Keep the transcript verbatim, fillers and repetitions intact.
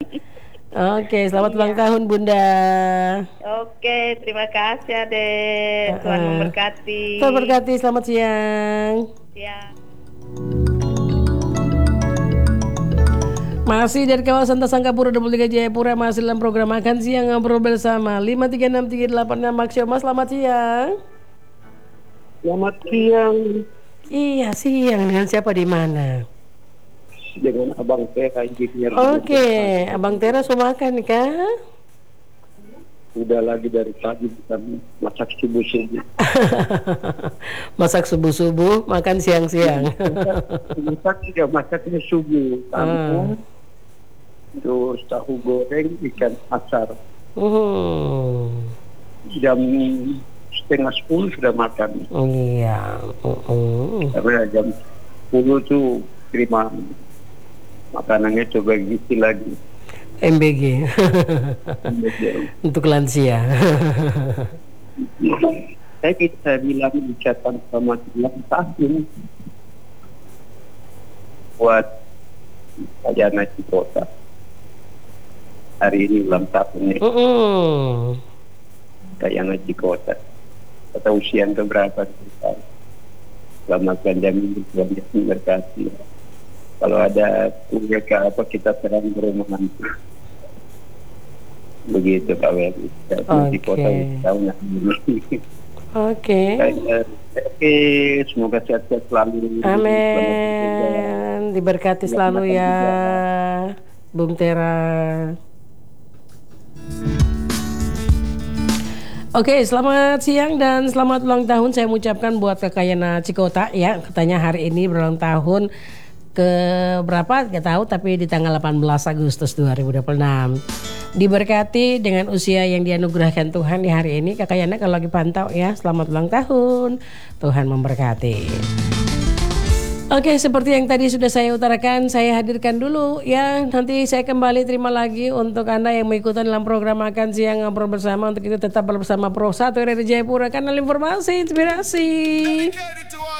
Oke, selamat ulang Iya. tahun Bunda. Oke, terima kasih Adek. Tuhan Uh, memberkati. Tuhan berkati, selamat siang. Ya. Masih dari kawasan Tasangkapura dua puluh tiga Jayapura, masih dalam program makan siang ngobrol bersama lima tiga enam tiga delapan enam Maksioma. Selamat siang. Selamat siang. Iya, siang dengan siapa di mana? Dengan Abang Tera Engineer. Oke, Abang Tera sudah makan kah? Udah lagi dari tadi bukan masak subuh-subuh. Masak subuh-subuh, makan siang-siang. Masak juga masaknya subuh. Kangkung, terus tahu goreng, ikan asar. Uh. Jam setengah sepuluh sudah makan. Oh iya. Uh-uh. Karena jam sepuluh tuh terima makanannya coba gizi lagi. M B G. Untuk lansia. Saya bisa bilang ucapan selamat ulang tahun buat Ayana Cikota. Hari ini ulang tahunnya. Uh-uh. Ayana Cikota. Atau usia yang keberapa? Selamat Ganjamin, selamat memberkati. Kalau ada mereka apa kita serang ke rumah nanti. Begitu Pak Weli. Di kota tahun ini. Oke. Oke, semoga sehat-sehat selalu. Amin. Diberkati selalu ya, Bung Tera. Oke, selamat siang dan selamat ulang tahun saya mengucapkan buat Kakak Yana Cikota ya. Katanya hari ini berulang tahun ke berapa gak tahu, tapi di tanggal delapan belas Agustus dua ribu dua puluh enam. Diberkati dengan usia yang dianugerahkan Tuhan di hari ini. Kakak Yana kalau lagi pantau ya, selamat ulang tahun. Tuhan memberkati. Oke, seperti yang tadi sudah saya utarakan, saya hadirkan dulu ya. Nanti saya kembali terima lagi untuk Anda yang mengikuti dalam program Makan Siang Ngobrol Bersama. Untuk itu tetap bersama Pro satu R R I Jayapura, kanal informasi inspirasi.